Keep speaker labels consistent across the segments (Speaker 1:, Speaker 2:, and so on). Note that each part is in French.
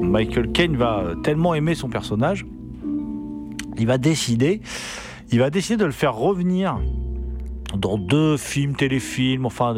Speaker 1: Michael Caine va tellement aimer son personnage, il va décider de le faire revenir dans 2 films, téléfilms, enfin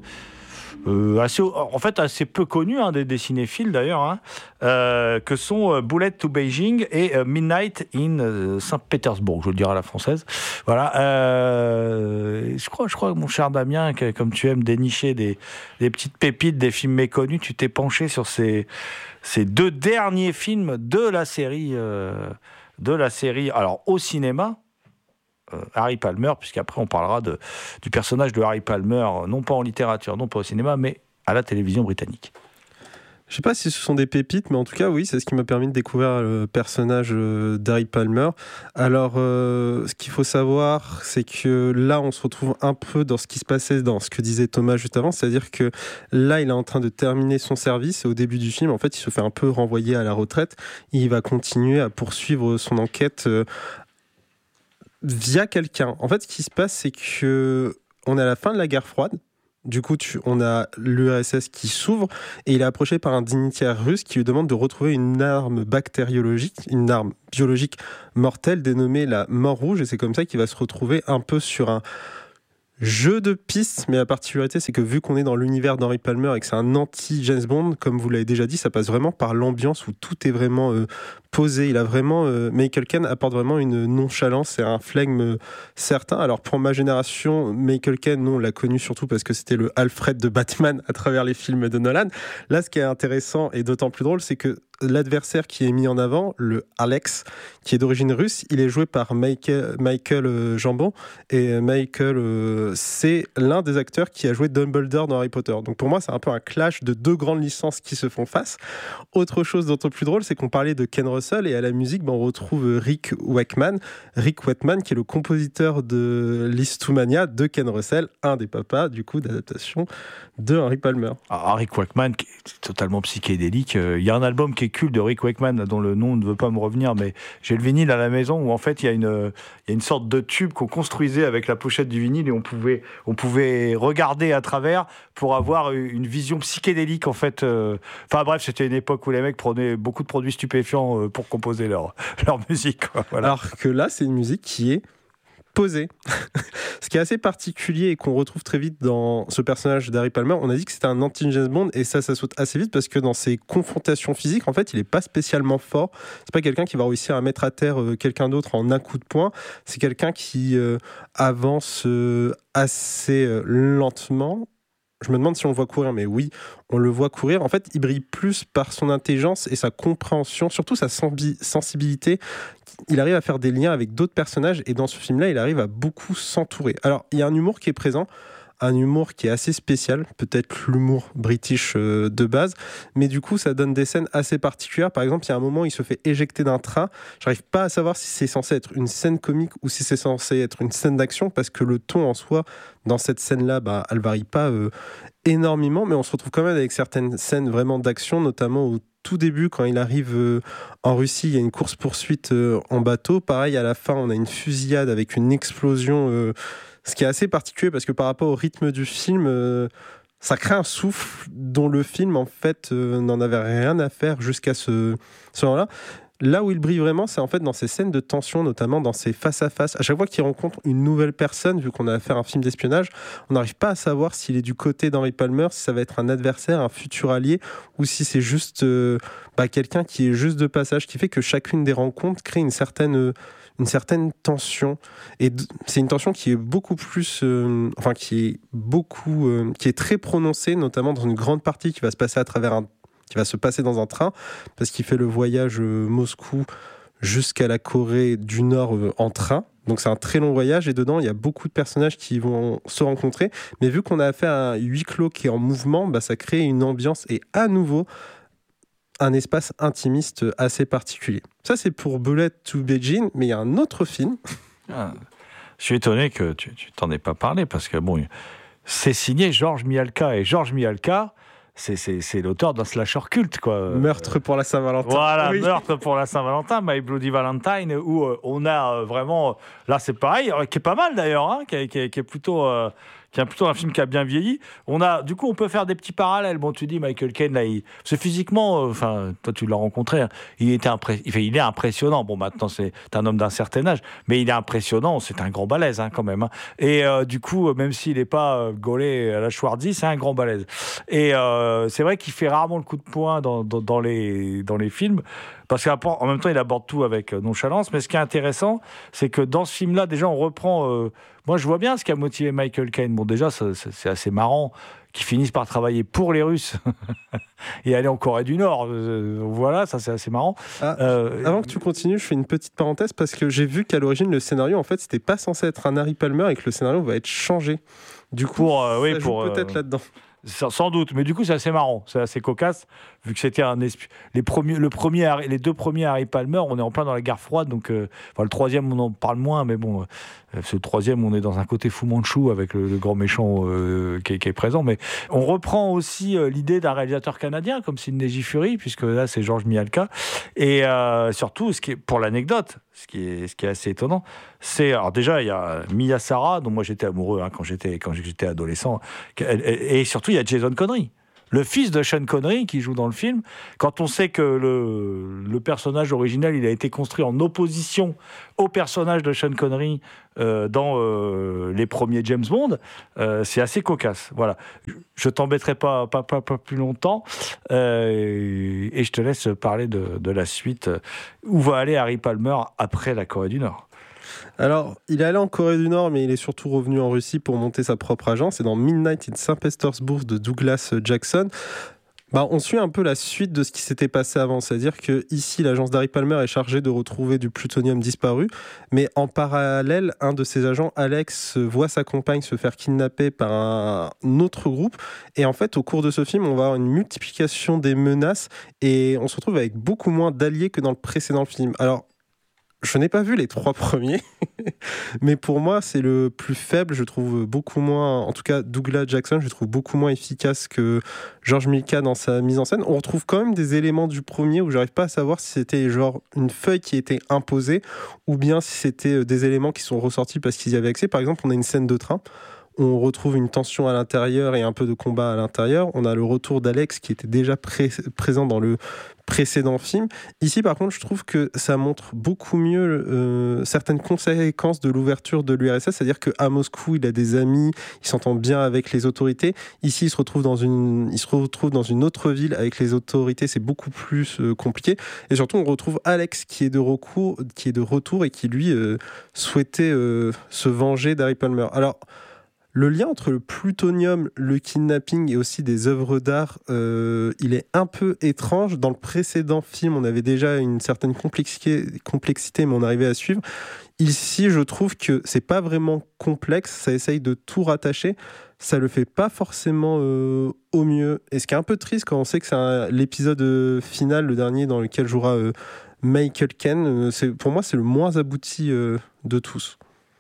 Speaker 1: assez peu connus des cinéphiles d'ailleurs, que sont Bullet to Beijing et Midnight in Saint-Pétersbourg, je le dirai à la française. Voilà. Je crois, mon cher Damien, que comme tu aimes dénicher des petites pépites, des films méconnus, tu t'es penché sur ces 2 derniers films de la série, alors au cinéma. Harry Palmer, puisqu'après on parlera du personnage de Harry Palmer, non pas en littérature, non pas au cinéma, mais à la télévision britannique.
Speaker 2: Je sais pas si ce sont des pépites, mais en tout cas, oui, c'est ce qui m'a permis de découvrir le personnage d'Harry Palmer. Alors, ce qu'il faut savoir, c'est que là, on se retrouve un peu dans ce qui se passait, dans ce que disait Thomas juste avant, c'est-à-dire que là, il est en train de terminer son service, et au début du film, en fait, il se fait un peu renvoyer à la retraite. Il va continuer à poursuivre son enquête via quelqu'un. En fait, ce qui se passe, c'est que on est à la fin de la guerre froide. Du coup, on a l'URSS qui s'ouvre et il est approché par un dignitaire russe qui lui demande de retrouver une arme bactériologique, une arme biologique mortelle dénommée la mort rouge. Et c'est comme ça qu'il va se retrouver un peu sur un jeu de pistes, mais la particularité, c'est que vu qu'on est dans l'univers d'Henry Palmer et que c'est un anti-James Bond, comme vous l'avez déjà dit, ça passe vraiment par l'ambiance où tout est vraiment posé. Il a vraiment, Michael Caine apporte vraiment une nonchalance et un flegme certain. Alors pour ma génération, Michael Caine, nous on l'a connu surtout parce que c'était le Alfred de Batman à travers les films de Nolan. Là, ce qui est intéressant et d'autant plus drôle, c'est que l'adversaire qui est mis en avant, le Alex, qui est d'origine russe, il est joué par Michael Jambon. Et Michael, c'est l'un des acteurs qui a joué Dumbledore dans Harry Potter. Donc pour moi, c'est un peu un clash de 2 grandes licences qui se font face. Autre chose d'autant plus drôle, c'est qu'on parlait de Ken Russell et à la musique, on retrouve Rick Wakeman. Rick Wakeman, qui est le compositeur de Listomania de Ken Russell, un des papas, du coup, d'adaptation de Harry Palmer.
Speaker 1: Rick Wakeman, qui est totalement psychédélique. Il y a un album qui est culte de Rick Wakeman, dont le nom ne veut pas me revenir, mais j'ai le vinyle à la maison où en fait il y a une sorte de tube qu'on construisait avec la pochette du vinyle et on pouvait regarder à travers pour avoir une vision psychédélique en fait. Enfin bref, c'était une époque où les mecs prenaient beaucoup de produits stupéfiants pour composer leur musique, quoi. Voilà.
Speaker 2: Alors que là, c'est une musique qui est posée. Ce qui est assez particulier et qu'on retrouve très vite dans ce personnage d'Harry Palmer, on a dit que c'était un anti-James Bond et ça saute assez vite parce que dans ses confrontations physiques, en fait, il n'est pas spécialement fort. C'est pas quelqu'un qui va réussir à mettre à terre quelqu'un d'autre en un coup de poing. C'est quelqu'un qui avance assez lentement. Je me demande si on le voit courir, mais oui, on le voit courir. En fait, il brille plus par son intelligence et sa compréhension, surtout sa sensibilité. Il arrive à faire des liens avec d'autres personnages et dans ce film-là, il arrive à beaucoup s'entourer. Alors, il y a un humour qui est présent, un humour qui est assez spécial, peut-être l'humour british de base, mais du coup, ça donne des scènes assez particulières. Par exemple, il y a un moment où il se fait éjecter d'un train. J'arrive pas à savoir si c'est censé être une scène comique ou si c'est censé être une scène d'action, parce que le ton en soi, dans cette scène-là, elle varie pas énormément, mais on se retrouve quand même avec certaines scènes vraiment d'action, notamment au tout début, quand il arrive en Russie, il y a une course-poursuite en bateau. Pareil, à la fin, on a une fusillade avec une explosion, ce qui est assez particulier parce que par rapport au rythme du film, ça crée un souffle dont le film, en fait, n'en avait rien à faire jusqu'à ce moment-là. Là où il brille vraiment, c'est en fait dans ces scènes de tension, notamment dans ces face-à-face. À chaque fois qu'il rencontre une nouvelle personne, vu qu'on a affaire à un film d'espionnage, on n'arrive pas à savoir s'il est du côté d'Henry Palmer, si ça va être un adversaire, un futur allié, ou si c'est juste quelqu'un qui est juste de passage, qui fait que chacune des rencontres crée une certaine tension. Et c'est une tension qui est beaucoup plus... qui est très prononcée, notamment dans une grande partie qui va se passer qui va se passer dans un train, parce qu'il fait le voyage Moscou jusqu'à la Corée du Nord en train. Donc c'est un très long voyage, et dedans, il y a beaucoup de personnages qui vont se rencontrer. Mais vu qu'on a affaire à un huis clos qui est en mouvement, ça crée une ambiance et à nouveau un espace intimiste assez particulier. Ça, c'est pour Bullet to Beijing, mais il y a un autre film.
Speaker 1: Je suis étonné que tu t'en aies pas parlé, parce que c'est signé Georges Mihalka, et Georges Mihalka, c'est l'auteur d'un slasher culte, quoi.
Speaker 2: Meurtre pour la Saint-Valentin.
Speaker 1: Voilà, oui. Meurtre pour la Saint-Valentin, My Bloody Valentine, où on a vraiment... Là, c'est pareil, qui est pas mal d'ailleurs, qui est plutôt vient plutôt d'un film qui a bien vieilli. Du coup, on peut faire des petits parallèles. Bon, tu dis Michael Caine, là, c'est physiquement, toi, tu l'as rencontré, hein, il est impressionnant. Bon, maintenant, c'est un homme d'un certain âge, mais il est impressionnant. C'est un grand balèze, hein, quand même. Hein. Et du coup, même s'il n'est pas gaulé à la Schwarzy, c'est un grand balèze. Et c'est vrai qu'il fait rarement le coup de poing dans les films. Parce qu'en même temps, il aborde tout avec nonchalance. Mais ce qui est intéressant, c'est que dans ce film-là, déjà, on reprend... moi, je vois bien ce qui a motivé Michael Caine. Bon, déjà, c'est assez marrant qu'ils finissent par travailler pour les Russes et aller en Corée du Nord. Voilà, ça, c'est assez marrant.
Speaker 2: Avant que tu continues, je fais une petite parenthèse parce que j'ai vu qu'à l'origine, le scénario, en fait, c'était pas censé être un Harry Palmer et que le scénario va être changé. Du coup, ça joue peut-être là-dedans.
Speaker 1: Sans doute, mais du coup c'est assez marrant, c'est assez cocasse, vu que c'était les deux premiers Harry Palmer, on est en plein dans la guerre froide, donc le troisième on en parle moins, mais bon, ce troisième on est dans un côté Fu Manchu avec le grand méchant qui est présent, mais on reprend aussi l'idée d'un réalisateur canadien comme Sidney J. Furie, puisque là c'est Georges Mihalka, et surtout, pour l'anecdote, ce qui est assez étonnant, alors déjà il y a Mia Sara, dont moi j'étais amoureux quand j'étais adolescent, et surtout il y a Jason Connery, le fils de Sean Connery qui joue dans le film. Quand on sait que le personnage original il a été construit en opposition au personnage de Sean Connery dans les premiers James Bond, c'est assez cocasse. Voilà, je t'embêterai pas plus longtemps et je te laisse parler de la suite. Où va aller Harry Palmer après la Corée du Nord?
Speaker 2: Alors, il est allé en Corée du Nord, mais il est surtout revenu en Russie pour monter sa propre agence. C'est dans Midnight in St. Petersburg de Douglas Jackson. On suit un peu la suite de ce qui s'était passé avant. C'est-à-dire que ici, l'agence d'Harry Palmer est chargée de retrouver du plutonium disparu. Mais en parallèle, un de ses agents, Alex, voit sa compagne se faire kidnapper par un autre groupe. Et en fait, au cours de ce film, on va avoir une multiplication des menaces. Et on se retrouve avec beaucoup moins d'alliés que dans le précédent film. Alors, je n'ai pas vu les 3 premiers, mais pour moi, c'est le plus faible. Je trouve beaucoup moins, en tout cas, Douglas Jackson, je trouve beaucoup moins efficace que Georges Mihalka dans sa mise en scène. On retrouve quand même des éléments du premier où j'arrive pas à savoir si c'était genre une feuille qui était imposée ou bien si c'était des éléments qui sont ressortis parce qu'ils y avaient accès. Par exemple, on a une scène de train. On retrouve une tension à l'intérieur et un peu de combat à l'intérieur. On a le retour d'Alex qui était déjà présent dans le précédent film. Ici, par contre, je trouve que ça montre beaucoup mieux certaines conséquences de l'ouverture de l'URSS, c'est-à-dire qu'à Moscou, il a des amis, il s'entend bien avec les autorités. Ici, il se retrouve dans une autre ville avec les autorités, c'est beaucoup plus compliqué. Et surtout, on retrouve Alex qui est de retour et qui, lui, souhaitait se venger d'Harry Palmer. Alors, le lien entre le plutonium, le kidnapping et aussi des œuvres d'art, il est un peu étrange. Dans le précédent film, on avait déjà une certaine complexité, mais on arrivait à suivre. Ici, je trouve que c'est pas vraiment complexe, ça essaye de tout rattacher, ça le fait pas forcément au mieux. Et ce qui est un peu triste quand on sait que c'est l'épisode final, le dernier dans lequel jouera Michael Caine, pour moi c'est le moins abouti de tous.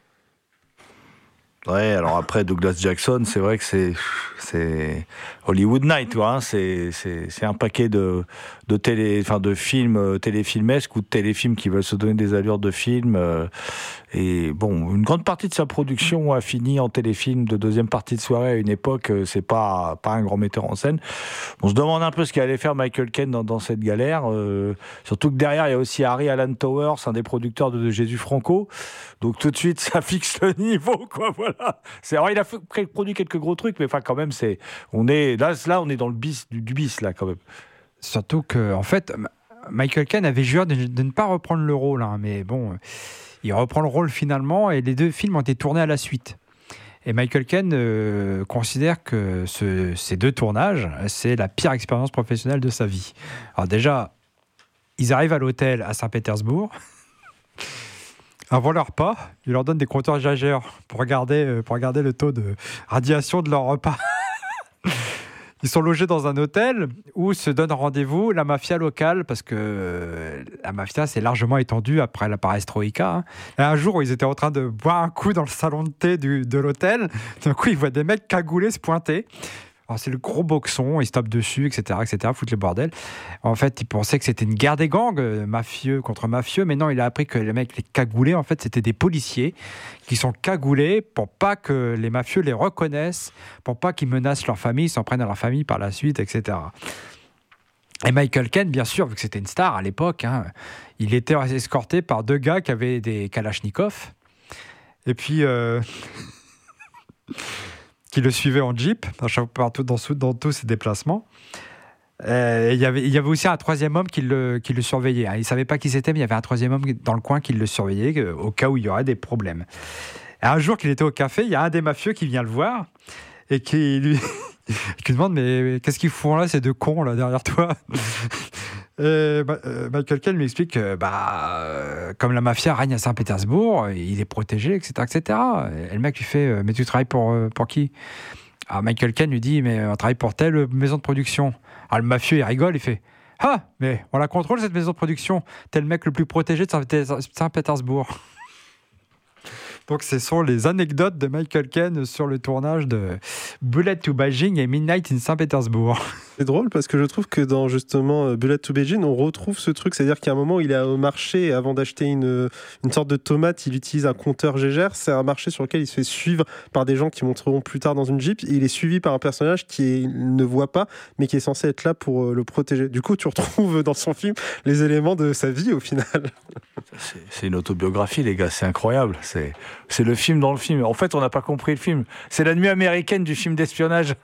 Speaker 1: Ouais, alors après Douglas Jackson, c'est vrai que c'est Hollywood Night, tu vois, hein, c'est un paquet de films téléfilmesques ou de téléfilms qui veulent se donner des allures de films. Et bon, une grande partie de sa production a fini en téléfilm de deuxième partie de soirée à une époque. C'est pas un grand metteur en scène. On se demande un peu ce qu'allait faire Michael Caine dans cette galère. Surtout que derrière, il y a aussi Harry Alan Towers, un des producteurs de Jésus Franco. Donc tout de suite, ça fixe le niveau, quoi. Voilà. Alors, il a produit quelques gros trucs, mais enfin quand même, on est dans le bis du bis là quand même.
Speaker 3: Surtout que en fait, Michael Caine avait juré de ne pas reprendre le rôle, hein, mais bon, il reprend le rôle finalement, et les 2 films ont été tournés à la suite. Et Michael Caine considère que ces 2 tournages, c'est la pire expérience professionnelle de sa vie. Alors déjà, ils arrivent à l'hôtel à Saint-Pétersbourg. Avant leur repas, ils leur donnent des compteurs Geiger pour regarder le taux de radiation de leur repas. Ils sont logés dans un hôtel où se donne rendez-vous la mafia locale, parce que la mafia s'est largement étendue après la perestroïka. Hein. Et un jour, ils étaient en train de boire un coup dans le salon de thé de l'hôtel. D'un coup, ils voient des mecs cagoulés se pointer. Alors c'est le gros boxon, il se tape dessus, etc., foutre le bordel. En fait, il pensait que c'était une guerre des gangs, mafieux contre mafieux, mais non, il a appris que les mecs, les cagoulés, en fait, c'était des policiers qui sont cagoulés pour pas que les mafieux les reconnaissent, pour pas qu'ils menacent leur famille, s'en prennent à leur famille par la suite, etc. Et Michael Caine, bien sûr, vu que c'était une star à l'époque, il était escorté par 2 gars qui avaient des Kalachnikov, et puis... qui le suivait en Jeep partout dans tous ses déplacements. Il y avait aussi un 3e homme qui le surveillait. Il ne savait pas qui c'était, mais il y avait un 3e homme dans le coin qui le surveillait au cas où il y aurait des problèmes. Et un jour qu'il était au café, il y a un des mafieux qui vient le voir et qui lui demande « Mais qu'est-ce qu'ils font là, ces 2 cons là, derrière toi ?» Michael Caine lui explique que comme la mafia règne à Saint-Pétersbourg, il est protégé, etc. Et le mec lui fait « Mais tu travailles pour qui ?» Alors Michael Caine lui dit « Mais on travaille pour telle maison de production. » Alors le mafieux il rigole, il fait « Ah, mais on la contrôle cette maison de production. T'es le mec le plus protégé de Saint-Pétersbourg. » Donc, ce sont les anecdotes de Michael Caine sur le tournage de Bullet to Beijing et Midnight in Saint-Pétersbourg.
Speaker 2: C'est drôle parce que je trouve que dans justement Bullet to Beijing, on retrouve ce truc, c'est-à-dire qu'à un moment, il est au marché et avant d'acheter une sorte de tomate, il utilise un compteur Gégère. C'est un marché sur lequel il se fait suivre par des gens qui monteront plus tard dans une Jeep. Et il est suivi par un personnage qui ne voit pas, mais qui est censé être là pour le protéger. Du coup, tu retrouves dans son film les éléments de sa vie au final.
Speaker 1: C'est une autobiographie, les gars, c'est incroyable. C'est le film dans le film. En fait, on n'a pas compris le film. C'est la nuit américaine du film d'espionnage.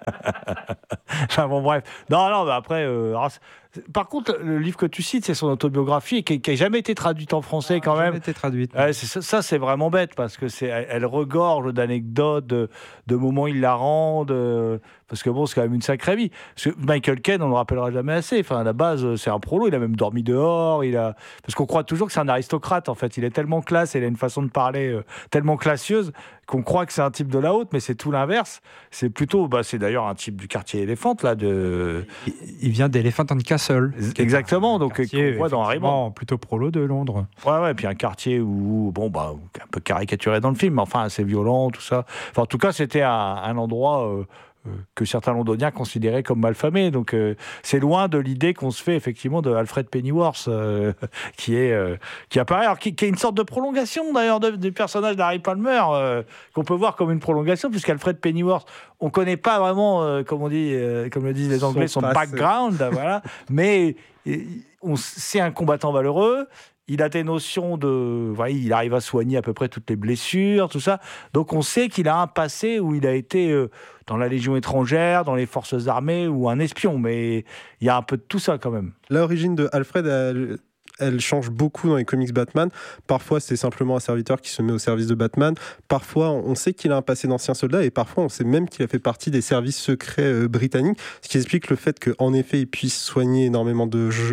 Speaker 1: Enfin bon, bref. Non, mais après... Par contre, le livre que tu cites, c'est son autobiographie qui n'a jamais été traduite en français quand même.
Speaker 3: Jamais été traduite.
Speaker 1: Ça, c'est vraiment bête parce que elle regorge d'anecdotes, de moments hilarants, parce que bon, c'est quand même une sacrée vie. Parce que Michael Caine, on ne le rappellera jamais assez. Enfin, à la base, c'est un prolo. Il a même dormi dehors. Parce qu'on croit toujours que c'est un aristocrate. En fait, il est tellement classe, il a une façon de parler tellement classieuse qu'on croit que c'est un type de la haute, mais c'est tout l'inverse. C'est plutôt, c'est d'ailleurs un type du quartier Elephant là.
Speaker 3: Il vient d'Elephant and Castle.
Speaker 1: Exactement, donc qu'on voit dans Harry Potter.
Speaker 3: Plutôt prolo de Londres.
Speaker 1: Ouais, puis un quartier où un peu caricaturé dans le film, mais enfin assez violent, tout ça. Enfin, en tout cas, c'était un endroit que certains Londoniens considéraient comme malfamé. Donc c'est loin de l'idée qu'on se fait effectivement de Alfred Pennyworth qui apparaît, alors qui est une sorte de prolongation d'ailleurs du personnage d'Harry Palmer qu'on peut voir comme une prolongation, puisqu'Alfred Pennyworth, on connaît pas vraiment comme le disent les Anglais, son background, voilà, mais c'est un combattant valeureux. Il a des notions il arrive à soigner à peu près toutes les blessures, tout ça. Donc on sait qu'il a un passé où il a été dans la Légion étrangère, dans les forces armées, ou un espion. Mais il y a un peu de tout ça quand même.
Speaker 2: L'origine de Alfred, elle change beaucoup dans les comics Batman. Parfois, c'est simplement un serviteur qui se met au service de Batman. Parfois, on sait qu'il a un passé d'ancien soldat et parfois, on sait même qu'il a fait partie des services secrets britanniques, ce qui explique le fait qu'en effet, il puisse soigner énormément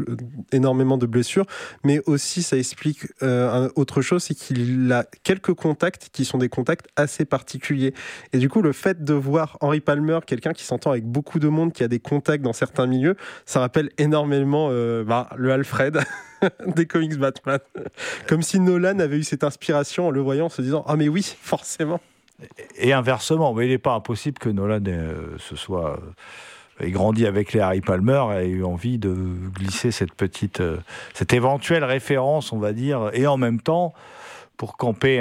Speaker 2: de blessures. Mais aussi, ça explique autre chose, c'est qu'il a quelques contacts qui sont des contacts assez particuliers. Et du coup, le fait de voir Henry Palmer, quelqu'un qui s'entend avec beaucoup de monde, qui a des contacts dans certains milieux, ça rappelle énormément le Alfred des comics Batman. Comme si Nolan avait eu cette inspiration en le voyant, en se disant « Ah mais oui, forcément !»
Speaker 1: Et inversement, mais il n'est pas impossible que Nolan ait grandi avec les Harry Palmer et ait eu envie de glisser cette éventuelle référence, on va dire, et en même temps, pour camper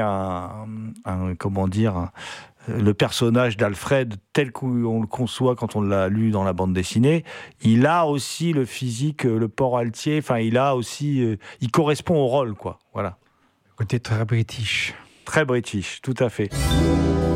Speaker 1: le personnage d'Alfred tel qu'on le conçoit quand on l'a lu dans la bande dessinée, il a aussi le physique, le port altier, enfin il correspond au rôle, quoi. Voilà.
Speaker 3: Côté très british.
Speaker 1: Très british, tout à fait.